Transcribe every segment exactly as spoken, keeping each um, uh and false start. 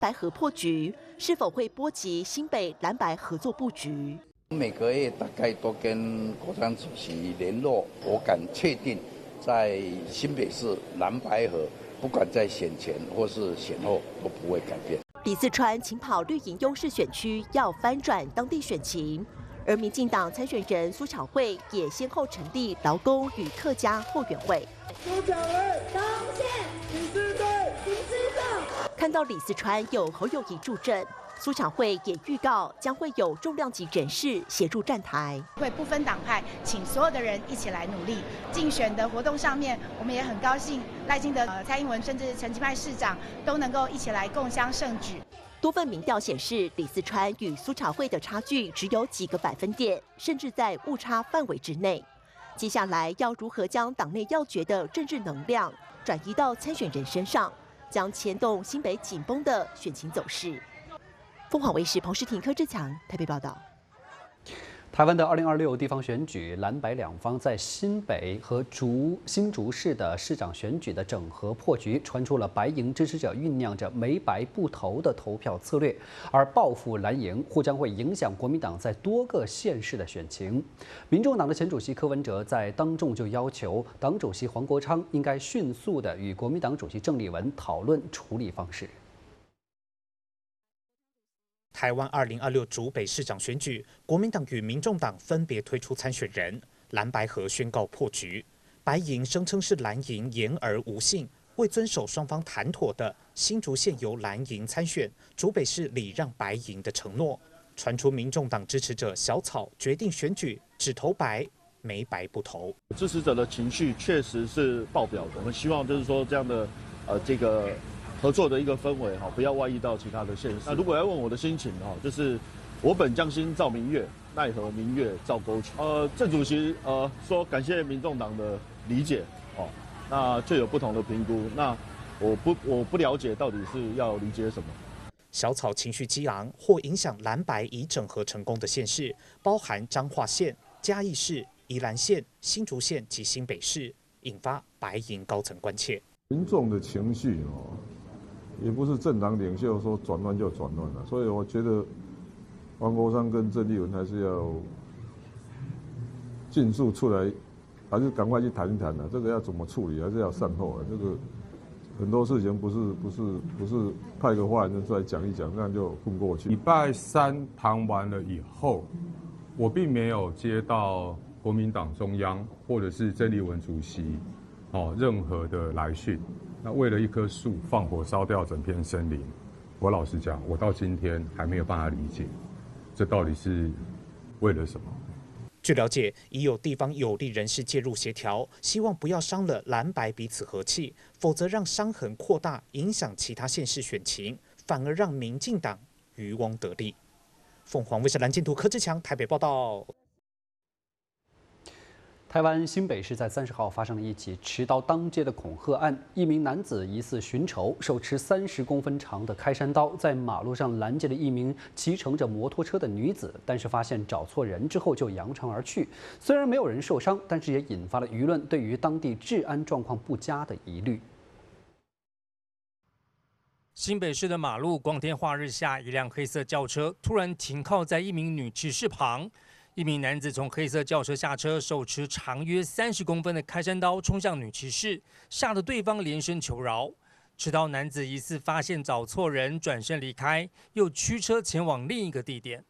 白河破局，是否会波及新北蓝白合作布局？ 每个月大概都跟国民党主席联络，我敢确定，在新北市蓝白河，不管在选前或是选后，都不会改变。 李四川请跑绿营优势选区，要翻转当地选情。而民进党参选人苏巧慧也先后成立劳工与客家后援会。 苏巧慧东线李四队李四队。 看到李四川有侯友宜助阵，苏巧慧也预告将会有重量级人士协助站台， 会不分党派，请所有的人一起来努力。竞选的活动上面，我们也很高兴，赖清德、呃、蔡英文甚至陈其迈市长都能够一起来共襄盛举。 多份民调显示，李四川与苏巧慧的差距只有几个百分点，甚至在误差范围之内。接下来要如何将党内要诀的政治能量转移到参选人身上，将牵动新北紧绷的选情走势。凤凰卫视彭诗婷、柯志强台北报道。 台湾的二零二六地方选举，蓝白两方在新北和竹新竹市的市长选举的整合破局，传出了白营支持者酝酿着没白不投的投票策略，而报复蓝营或将会影响国民党在多个县市的选情。民众党的前主席柯文哲在当众就要求党主席黄国昌应该迅速的与国民党主席郑丽文讨论处理方式。 台湾二零二六竹北市长选举，国民党与民众党分别推出参选人，蓝白合宣告破局。白营声称是蓝营言而无信，未遵守双方谈妥的新竹县由蓝营参选，竹北市礼让白营的承诺。传出民众党支持者小草决定选举只投白，没白不投。 支持者的情绪确实是爆表的，我们希望就是说这样的呃这个。合作的一个氛围哈，不要外溢到其他的县市。那如果要问我的心情哈，就是我本将心照明月，奈何明月照沟渠。呃，郑主席呃说感谢民众党的理解哦，那就有不同的评估。那我不我不了解到底是要理解什么。 小草情绪激昂，或影响蓝白已整合成功的县市，包含彰化县、嘉义市、宜兰县、新竹县及新北市，引发白营高层关切。 民众的情绪哦。也不是政党领袖说转乱就转乱了，所以我觉得黄国昌跟郑丽文还是要尽速出来，还是赶快去谈一谈的。这个要怎么处理，还是要善后啊。这个很多事情不是不是不是派个话人出来讲一讲，那样就混过去。 礼拜三谈完了以后，我并没有接到国民党中央或者是郑丽文主席哦任何的来讯。那为了一棵树放火烧掉整片森林，我老实讲，我到今天还没有办法理解，这到底是为了什么？ 据了解，已有地方有利人士介入协调，希望不要伤了蓝白彼此和气，否则让伤痕扩大，影响其他县市选情，反而让民进党渔翁得利。凤凰卫视蓝箭图柯志强台北报道。 台湾新北市在三十号发生了一起持刀当街的恐吓案，一名男子疑似寻仇，手持三十公分长的开山刀，在马路上拦截了一名骑乘着摩托车的女子，但是发现找错人之后就扬长而去。虽然没有人受伤，但是也引发了舆论对于当地治安状况不佳的疑虑。 新北市的马路光天化日下，一辆黑色轿车突然停靠在一名女骑士旁。一名男子从黑色轿车下车，手持长约三十公分的开山刀冲向女骑士，吓得对方连声求饶。持刀男子疑似发现找错人，转身离开，又驱车前往另一个地点。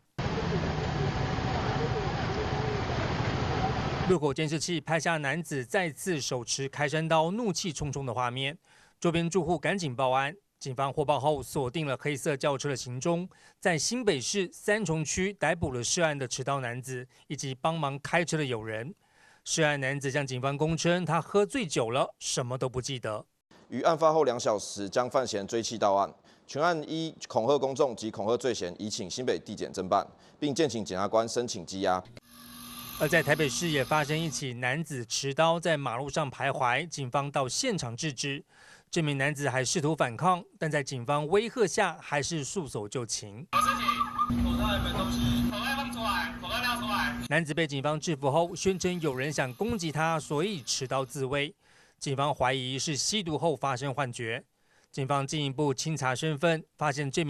路口监视器拍下男子再次手持开山刀，怒气冲冲的画面。周边住户赶紧报案。警方获报后锁定了黑色轿车的行踪，在新北市三重区逮捕了涉案的持刀男子以及帮忙开车的友人。涉案男子向警方供称，他喝醉酒了，什么都不记得。 于案发后两小时将犯嫌追缉到案，全案依恐吓公众及恐吓罪嫌，移请新北地检侦办，并建请检察官申请羁押。 而在台北市也发生一起男子持刀在马路上徘徊，警方到现场制止。这名男子还试图反抗，但在警方威吓下，还是束手就擒。男子被警方制服后，宣称有人想攻击他，所以持刀自卫。警方怀疑是吸毒后发生幻觉。 警方进一步清查身份，发现这名